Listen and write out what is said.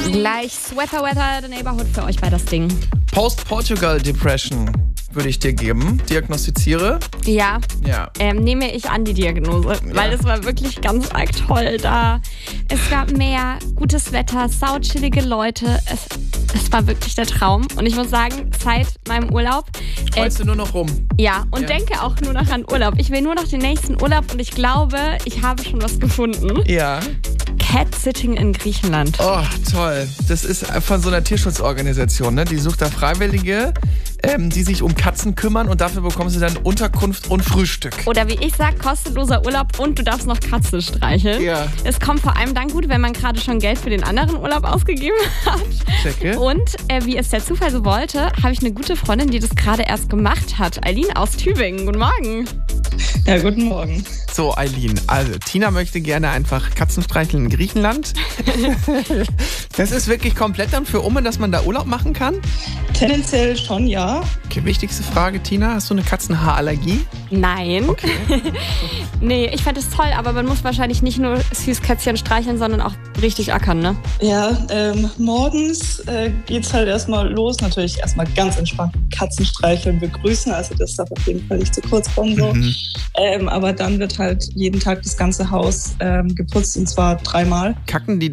Gleich Sweater Weather, the Neighborhood für euch bei das Ding. Post-Portugal Depression würde ich dir geben. Diagnostiziere. Ja. Ja. Nehme ich an die Diagnose, weil es war wirklich ganz arg toll da. Es gab Meer, gutes Wetter, sauchillige Leute. Es war wirklich der Traum. Und ich muss sagen, seit meinem Urlaub Freust du nur noch rum? Ja, und denke auch nur noch an Urlaub. Ich will nur noch den nächsten Urlaub und ich glaube, ich habe schon was gefunden. Ja. Cat-Sitting in Griechenland. Oh, toll. Das ist von so einer Tierschutzorganisation, ne? Die sucht da Freiwillige, die sich um Katzen kümmern und dafür bekommst du dann Unterkunft und Frühstück. Oder wie ich sage, kostenloser Urlaub und du darfst noch Katze streicheln. Ja. Es kommt vor allem dann gut, wenn man gerade schon Geld für den anderen Urlaub ausgegeben hat. Checke. Und wie es der Zufall so wollte, habe ich eine gute Freundin, die das gerade erst gemacht hat. Eileen aus Tübingen. Guten Morgen. Ja, guten Morgen. So, Eileen, also Tina möchte gerne einfach Katzen streicheln in Griechenland. Das ist wirklich komplett dann für Umme, dass man da Urlaub machen kann? Tendenziell schon, ja. Okay, wichtigste Frage, Tina, hast du eine Katzenhaarallergie? Nein. Okay. Nee, ich fand es toll, aber man muss wahrscheinlich nicht nur Süßkätzchen streicheln, sondern auch richtig ackern, ne? Ja, morgens geht's halt erstmal los. Natürlich erstmal ganz entspannt Katzen streicheln, begrüßen. Also das darf auf jeden Fall nicht zu kurz kommen. So. Aber dann wird halt jeden Tag das ganze Haus geputzt und zwar 3-mal. Kacken die